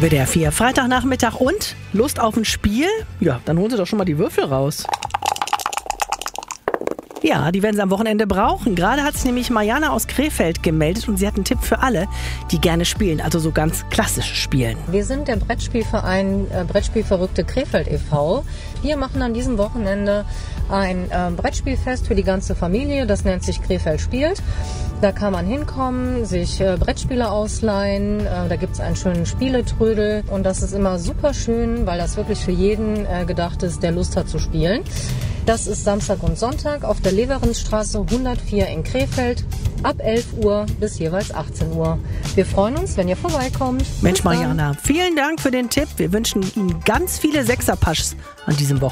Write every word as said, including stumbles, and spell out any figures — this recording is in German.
W D R vier, Freitagnachmittag und Lust auf ein Spiel? Ja, dann holen Sie doch schon mal die Würfel raus. Ja, die werden Sie am Wochenende brauchen. Gerade hat sich nämlich Mariana aus Krefeld gemeldet und sie hat einen Tipp für alle, die gerne spielen, also so ganz klassisch spielen. Wir sind der Brettspielverein äh, Brettspielverrückte Krefeld e V. Wir machen an diesem Wochenende ein äh, Brettspielfest für die ganze Familie. Das nennt sich Krefeld spielt. Da kann man hinkommen, sich äh, Brettspiele ausleihen. Äh, da gibt es einen schönen Spieletrödel. Und das ist immer super schön, weil das wirklich für jeden äh, gedacht ist, der Lust hat zu spielen. Das ist Samstag und Sonntag auf der Leverensstraße hundertvier in Krefeld ab elf Uhr bis jeweils achtzehn Uhr. Wir freuen uns, wenn ihr vorbeikommt. Mensch, Mariana, vielen Dank für den Tipp. Wir wünschen Ihnen ganz viele Sechserpaschs an diesem Wochenende.